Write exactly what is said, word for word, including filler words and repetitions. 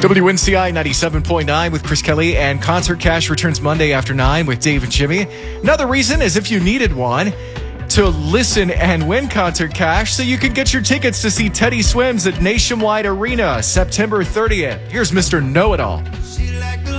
W N C I ninety-seven point nine with Chris Kelly, and Concert Cash returns Monday after nine with Dave and Jimmy. Another reason is if you needed one to listen and win Concert Cash so you can get your tickets to see Teddy Swims at Nationwide Arena September thirtieth. Here's Mister Know-It-All.